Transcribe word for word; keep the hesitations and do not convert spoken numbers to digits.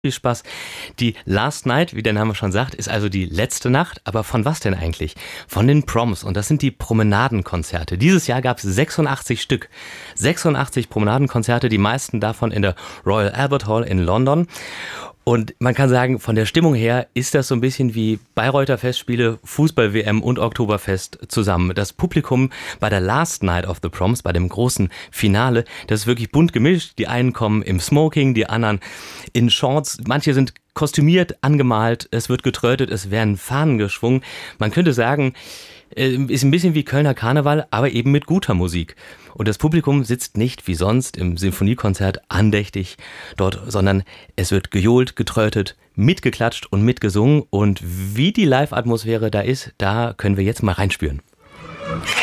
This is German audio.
Viel Spaß. Die Last Night, wie der Name schon sagt, ist also die letzte Nacht. Aber von was denn eigentlich? Von den Proms. Und das sind die Promenadenkonzerte. Dieses Jahr gab es sechsundachtzig Stück. sechsundachtzig Promenadenkonzerte, die meisten davon in der Royal Albert Hall in London. Und man kann sagen, von der Stimmung her ist das so ein bisschen wie Bayreuther Festspiele, Fußball-W M und Oktoberfest zusammen. Das Publikum bei der Last Night of the Proms, bei dem großen Finale, das ist wirklich bunt gemischt. Die einen kommen im Smoking, die anderen in Shorts. Manche sind kostümiert, angemalt, es wird getrötet, es werden Fahnen geschwungen. Man könnte sagen, ist ein bisschen wie Kölner Karneval, aber eben mit guter Musik. Und das Publikum sitzt nicht wie sonst im Sinfoniekonzert andächtig dort, sondern es wird gejohlt, getrötet, mitgeklatscht und mitgesungen. Und wie die Live-Atmosphäre da ist, da können wir jetzt mal reinspüren.